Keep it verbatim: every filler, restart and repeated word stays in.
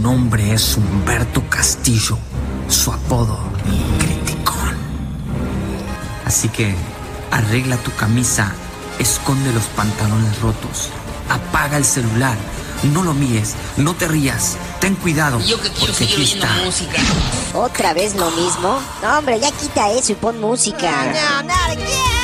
nombre es Humberto Castillo, su apodo, Criticón. Así que arregla tu camisa, esconde los pantalones rotos, apaga el celular, no lo mires, no te rías, ten cuidado, Yo que quiero porque seguir aquí oyendo está. música. ¿Otra vez lo mismo? No, hombre, ya quita eso y pon música. No, no, no,